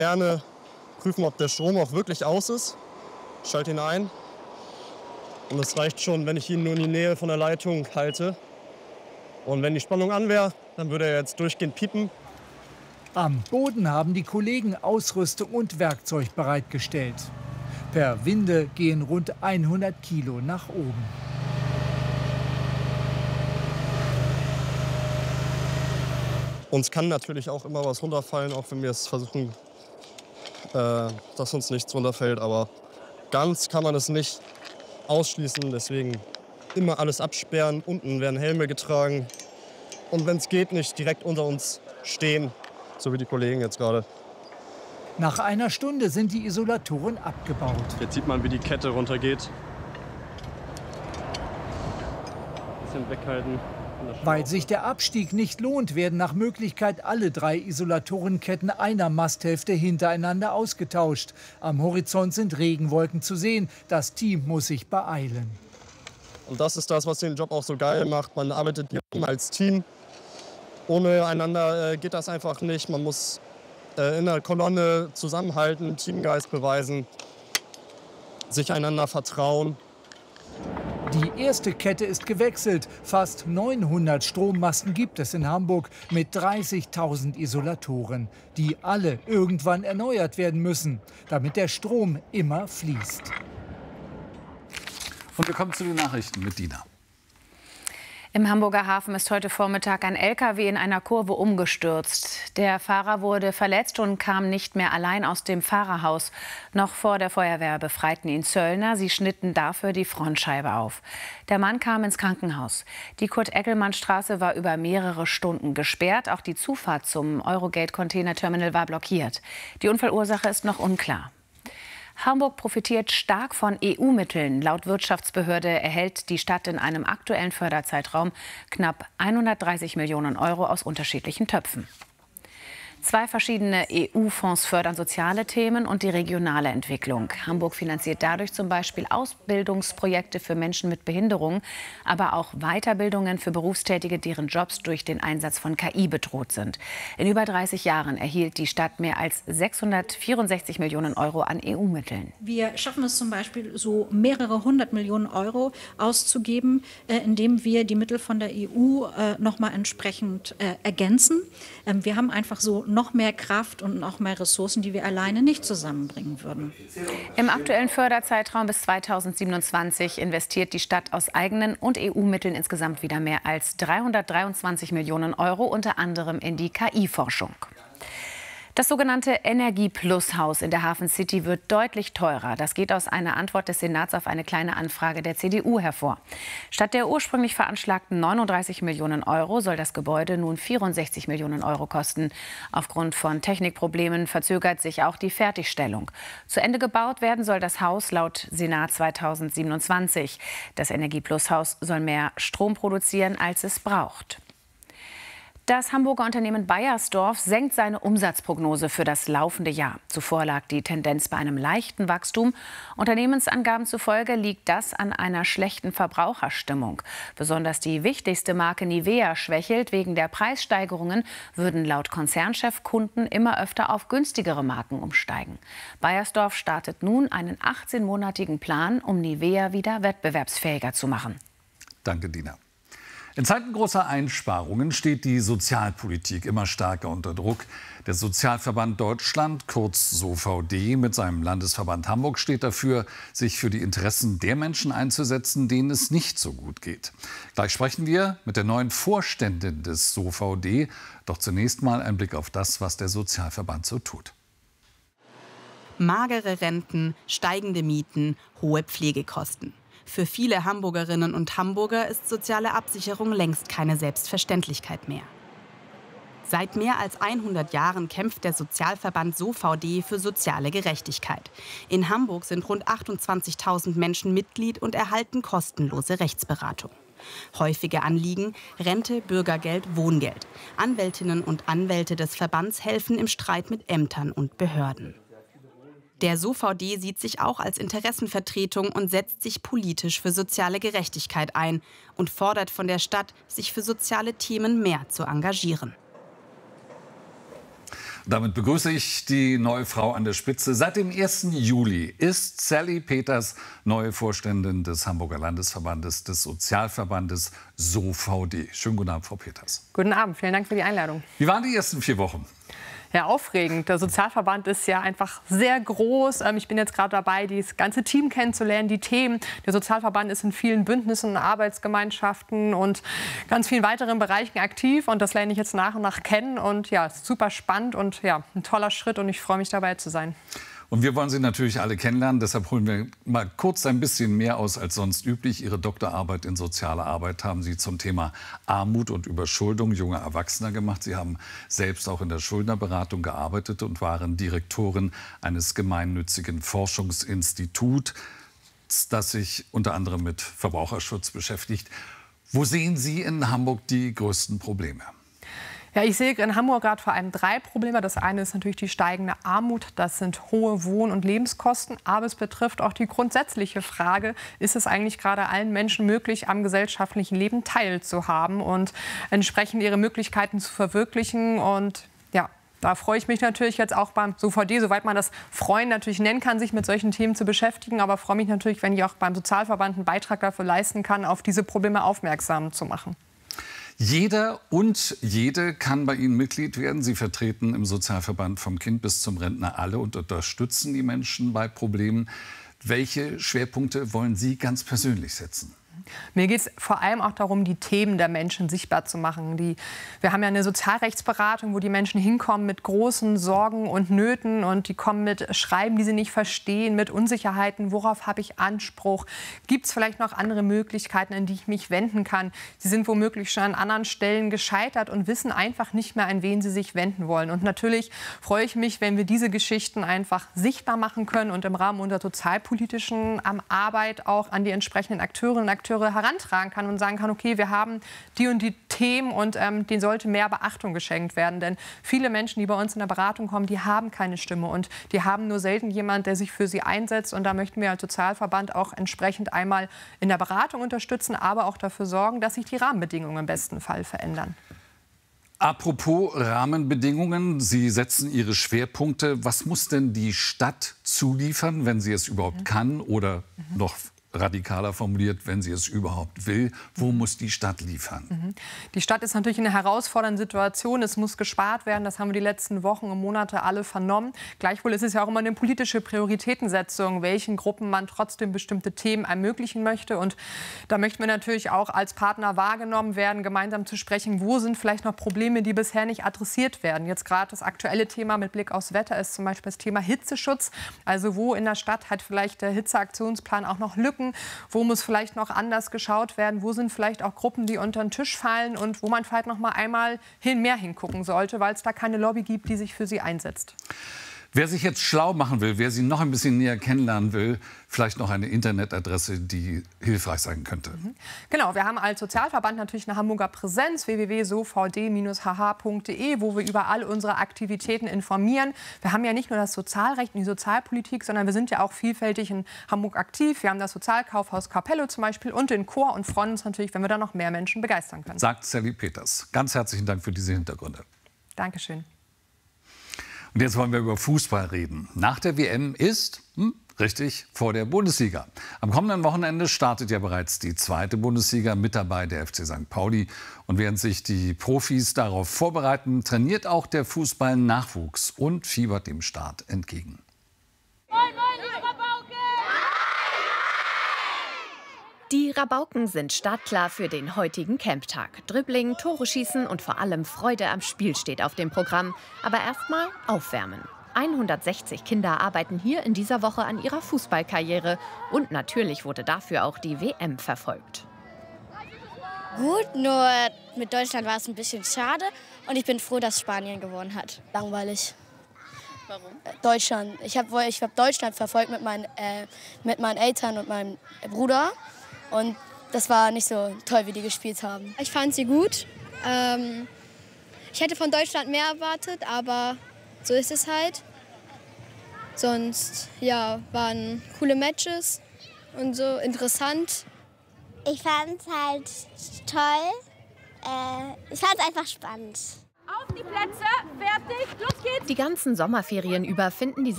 Gerne prüfen, ob der Strom auch wirklich aus ist. Ich schalte ihn ein. Und es reicht schon, wenn ich ihn nur in die Nähe von der Leitung halte. Und wenn die Spannung an wäre, dann würde er jetzt durchgehend piepen. Am Boden haben die Kollegen Ausrüstung und Werkzeug bereitgestellt. Per Winde gehen rund 100 Kilo nach oben. Uns kann natürlich auch immer was runterfallen, auch wenn wir es versuchen, dass uns nichts runterfällt. Aber ganz kann man es nicht ausschließen. Deswegen immer alles absperren. Unten werden Helme getragen. Und wenn es geht, nicht direkt unter uns stehen, so wie die Kollegen jetzt gerade. Nach einer Stunde sind die Isolatoren abgebaut. Jetzt sieht man, wie die Kette runtergeht. Ein bisschen weghalten. Weil sich der Abstieg nicht lohnt, werden nach Möglichkeit alle 3 Isolatorenketten einer Masthälfte hintereinander ausgetauscht. Am Horizont sind Regenwolken zu sehen. Das Team muss sich beeilen. Und das ist das, was den Job auch so geil macht. Man arbeitet immer als Team. Ohne einander geht das einfach nicht. Man muss in der Kolonne zusammenhalten, Teamgeist beweisen, sich einander vertrauen. Die erste Kette ist gewechselt. Fast 900 Strommasten gibt es in Hamburg mit 30.000 Isolatoren, die alle irgendwann erneuert werden müssen, damit der Strom immer fließt. Und wir kommen zu den Nachrichten mit Dina. Im Hamburger Hafen ist heute Vormittag ein LKW in einer Kurve umgestürzt. Der Fahrer wurde verletzt und kam nicht mehr allein aus dem Fahrerhaus. Noch vor der Feuerwehr befreiten ihn Zöllner. Sie schnitten dafür die Frontscheibe auf. Der Mann kam ins Krankenhaus. Die Kurt-Eckelmann-Straße war über mehrere Stunden gesperrt. Auch die Zufahrt zum Eurogate-Containerterminal war blockiert. Die Unfallursache ist noch unklar. Hamburg profitiert stark von EU-Mitteln. Laut Wirtschaftsbehörde erhält die Stadt in einem aktuellen Förderzeitraum knapp 130 Millionen Euro aus unterschiedlichen Töpfen. 2 verschiedene EU-Fonds fördern soziale Themen und die regionale Entwicklung. Hamburg finanziert dadurch zum Beispiel Ausbildungsprojekte für Menschen mit Behinderung, aber auch Weiterbildungen für Berufstätige, deren Jobs durch den Einsatz von KI bedroht sind. In über 30 Jahren erhielt die Stadt mehr als 664 Millionen Euro an EU-Mitteln. Wir schaffen es zum Beispiel, so mehrere 100 Millionen Euro auszugeben, indem wir die Mittel von der EU noch mal entsprechend ergänzen. Wir haben einfach so noch mehr Kraft und noch mehr Ressourcen, die wir alleine nicht zusammenbringen würden. Im aktuellen Förderzeitraum bis 2027 investiert die Stadt aus eigenen und EU-Mitteln insgesamt wieder mehr als 323 Millionen Euro, unter anderem in die KI-Forschung. Das sogenannte Energie-Plus-Haus in der Hafen City wird deutlich teurer. Das geht aus einer Antwort des Senats auf eine kleine Anfrage der CDU hervor. Statt der ursprünglich veranschlagten 39 Millionen Euro soll das Gebäude nun 64 Millionen Euro kosten. Aufgrund von Technikproblemen verzögert sich auch die Fertigstellung. Zu Ende gebaut werden soll das Haus laut Senat 2027. Das Energie-Plus-Haus soll mehr Strom produzieren, als es braucht. Das Hamburger Unternehmen Beiersdorf senkt seine Umsatzprognose für das laufende Jahr. Zuvor lag die Tendenz bei einem leichten Wachstum. Unternehmensangaben zufolge liegt das an einer schlechten Verbraucherstimmung. Besonders die wichtigste Marke Nivea schwächelt. Wegen der Preissteigerungen würden laut Konzernchef Kunden immer öfter auf günstigere Marken umsteigen. Beiersdorf startet nun einen 18-monatigen Plan, um Nivea wieder wettbewerbsfähiger zu machen. Danke, Dina. In Zeiten großer Einsparungen steht die Sozialpolitik immer stärker unter Druck. Der Sozialverband Deutschland, kurz SOVD, mit seinem Landesverband Hamburg steht dafür, sich für die Interessen der Menschen einzusetzen, denen es nicht so gut geht. Gleich sprechen wir mit der neuen Vorständin des SOVD. Doch zunächst mal ein Blick auf das, was der Sozialverband so tut. Magere Renten, steigende Mieten, hohe Pflegekosten. Für viele Hamburgerinnen und Hamburger ist soziale Absicherung längst keine Selbstverständlichkeit mehr. Seit mehr als 100 Jahren kämpft der Sozialverband SOVD für soziale Gerechtigkeit. In Hamburg sind rund 28.000 Menschen Mitglied und erhalten kostenlose Rechtsberatung. Häufige Anliegen: Rente, Bürgergeld, Wohngeld. Anwältinnen und Anwälte des Verbands helfen im Streit mit Ämtern und Behörden. Der SOVD sieht sich auch als Interessenvertretung und setzt sich politisch für soziale Gerechtigkeit ein und fordert von der Stadt, sich für soziale Themen mehr zu engagieren. Damit begrüße ich die neue Frau an der Spitze. Seit dem 1. Juli ist Sally Peters neue Vorständin des Hamburger Landesverbandes des Sozialverbandes SOVD. Schönen guten Abend, Frau Peters. Guten Abend, vielen Dank für die Einladung. Wie waren die ersten 4 Wochen? Ja, aufregend. Der Sozialverband ist ja einfach sehr groß. Ich bin jetzt gerade dabei, das ganze Team kennenzulernen, die Themen. Der Sozialverband ist in vielen Bündnissen, Arbeitsgemeinschaften und ganz vielen weiteren Bereichen aktiv. Und das lerne ich jetzt nach und nach kennen. Und ja, es ist super spannend und ja, ein toller Schritt. Und ich freue mich, dabei zu sein. Und wir wollen Sie natürlich alle kennenlernen. Deshalb holen wir mal kurz ein bisschen mehr aus als sonst üblich. Ihre Doktorarbeit in sozialer Arbeit haben Sie zum Thema Armut und Überschuldung junger Erwachsener gemacht. Sie haben selbst auch in der Schuldnerberatung gearbeitet und waren Direktorin eines gemeinnützigen Forschungsinstituts, das sich unter anderem mit Verbraucherschutz beschäftigt. Wo sehen Sie in Hamburg die größten Probleme? Ja, ich sehe in Hamburg gerade vor allem 3 Probleme. Das eine ist natürlich die steigende Armut. Das sind hohe Wohn- und Lebenskosten. Aber es betrifft auch die grundsätzliche Frage, ist es eigentlich gerade allen Menschen möglich, am gesellschaftlichen Leben teilzuhaben und entsprechend ihre Möglichkeiten zu verwirklichen. Und ja, da freue ich mich natürlich jetzt auch beim SOVD, soweit man das Freuen natürlich nennen kann, sich mit solchen Themen zu beschäftigen. Aber freue mich natürlich, wenn ich auch beim Sozialverband einen Beitrag dafür leisten kann, auf diese Probleme aufmerksam zu machen. Jeder und jede kann bei Ihnen Mitglied werden. Sie vertreten im Sozialverband vom Kind bis zum Rentner alle und unterstützen die Menschen bei Problemen. Welche Schwerpunkte wollen Sie ganz persönlich setzen? Mir geht es vor allem auch darum, die Themen der Menschen sichtbar zu machen. Wir haben ja eine Sozialrechtsberatung, wo die Menschen hinkommen mit großen Sorgen und Nöten. Und die kommen mit Schreiben, die sie nicht verstehen, mit Unsicherheiten. Worauf habe ich Anspruch? Gibt es vielleicht noch andere Möglichkeiten, an die ich mich wenden kann? Sie sind womöglich schon an anderen Stellen gescheitert und wissen einfach nicht mehr, an wen sie sich wenden wollen. Und natürlich freue ich mich, wenn wir diese Geschichten einfach sichtbar machen können und im Rahmen unserer sozialpolitischen Arbeit auch an die entsprechenden Akteurinnen und Akteure herantragen kann und sagen kann, okay, wir haben die und die Themen und denen sollte mehr Beachtung geschenkt werden. Denn viele Menschen, die bei uns in der Beratung kommen, die haben keine Stimme und die haben nur selten jemand, der sich für sie einsetzt. Und da möchten wir als Sozialverband auch entsprechend einmal in der Beratung unterstützen, aber auch dafür sorgen, dass sich die Rahmenbedingungen im besten Fall verändern. Apropos Rahmenbedingungen, Sie setzen Ihre Schwerpunkte. Was muss denn die Stadt zuliefern, wenn sie es überhaupt kann oder noch radikaler formuliert, wenn sie es überhaupt will, wo muss die Stadt liefern? Die Stadt ist natürlich in einer herausfordernden Situation. Es muss gespart werden. Das haben wir die letzten Wochen und Monate alle vernommen. Gleichwohl ist es ja auch immer eine politische Prioritätensetzung, welchen Gruppen man trotzdem bestimmte Themen ermöglichen möchte. Und da möchten wir natürlich auch als Partner wahrgenommen werden, gemeinsam zu sprechen, wo sind vielleicht noch Probleme, die bisher nicht adressiert werden. Jetzt gerade das aktuelle Thema mit Blick aufs Wetter ist zum Beispiel das Thema Hitzeschutz. Also wo in der Stadt hat vielleicht der Hitzeaktionsplan auch noch Lücken? Wo muss vielleicht noch anders geschaut werden? Wo sind vielleicht auch Gruppen, die unter den Tisch fallen und wo man vielleicht noch mal einmal mehr hingucken sollte, weil es da keine Lobby gibt, die sich für sie einsetzt? Wer sich jetzt schlau machen will, wer Sie noch ein bisschen näher kennenlernen will, vielleicht noch eine Internetadresse, die hilfreich sein könnte. Genau, wir haben als Sozialverband natürlich eine Hamburger Präsenz, www.sovd-hh.de, wo wir über all unsere Aktivitäten informieren. Wir haben ja nicht nur das Sozialrecht und die Sozialpolitik, sondern wir sind ja auch vielfältig in Hamburg aktiv. Wir haben das Sozialkaufhaus Capello zum Beispiel und den Chor und freuen uns natürlich, wenn wir da noch mehr Menschen begeistern können. Sagt Sally Peters. Ganz herzlichen Dank für diese Hintergründe. Dankeschön. Und jetzt wollen wir über Fußball reden. Nach der WM ist, richtig, vor der Bundesliga. Am kommenden Wochenende startet ja bereits die 2. Bundesliga, mit dabei der FC St. Pauli. Und während sich die Profis darauf vorbereiten, trainiert auch der Fußball-Nachwuchs und fiebert dem Start entgegen. Die Rabauken sind startklar für den heutigen Camptag. Dribbling, Tore schießen und vor allem Freude am Spiel steht auf dem Programm. Aber erstmal aufwärmen. 160 Kinder arbeiten hier in dieser Woche an ihrer Fußballkarriere. Und natürlich wurde dafür auch die WM verfolgt. Gut, nur mit Deutschland war es ein bisschen schade. Und ich bin froh, dass Spanien gewonnen hat. Langweilig. Warum? Deutschland. Ich hab Deutschland verfolgt mit meinen Eltern und meinem Bruder. Und das war nicht so toll, wie die gespielt haben. Ich fand sie gut. Ich hätte von Deutschland mehr erwartet, aber so ist es halt. Sonst, ja, waren coole Matches und so interessant. Ich fand es halt toll. Ich fand es einfach spannend. Auf die Plätze, fertig, los geht's! Die ganzen Sommerferien über finden die